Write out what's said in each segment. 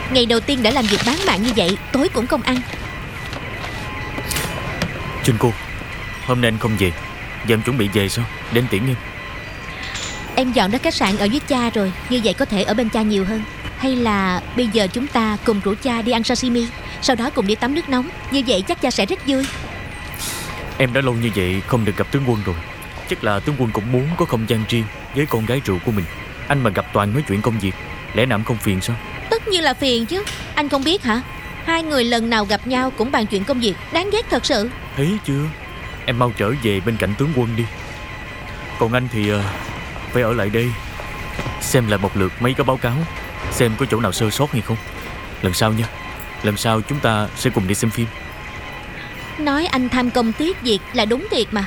Ngày đầu tiên đã làm việc bán mạng như vậy, tối cũng không ăn. Trinh cô, hôm nay anh không về, giờ em chuẩn bị về sao? Đến tiễn em. Em dọn đến khách sạn ở với cha rồi, như vậy có thể ở bên cha nhiều hơn. Hay là bây giờ chúng ta cùng rủ cha đi ăn sashimi, sau đó cùng đi tắm nước nóng. Như vậy chắc cha sẽ rất vui. Em đã lâu như vậy không được gặp tướng quân rồi. Chắc là tướng quân cũng muốn có không gian riêng với con gái rượu của mình. Anh mà gặp toàn nói chuyện công việc, lẽ nào em không phiền sao? Tất nhiên là phiền chứ. Anh không biết hả? Hai người lần nào gặp nhau cũng bàn chuyện công việc, đáng ghét thật sự. Thấy chưa, em mau trở về bên cạnh tướng quân đi. Còn anh thì phải ở lại đây, xem lại một lượt mấy cái báo cáo, xem có chỗ nào sơ sót hay không. Lần sau nha, lần sau chúng ta sẽ cùng đi xem phim. Nói anh tham công tiếc việc là đúng thiệt mà.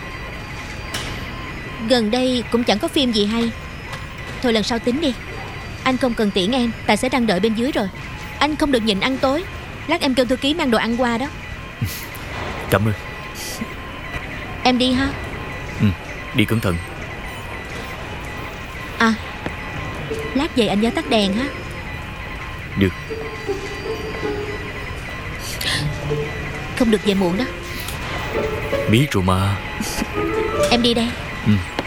Gần đây cũng chẳng có phim gì hay. Thôi lần sau tính đi. Anh không cần tiễn em, tài xế đang đợi bên dưới rồi. Anh không được nhịn ăn tối. Lát em kêu thư ký mang đồ ăn qua đó. Cảm ơn. Em đi ha. Đi cẩn thận. À, lát về anh nhớ tắt đèn ha. Được. Không được về muộn đó. Biết rồi mà. Em đi đây. Ừ.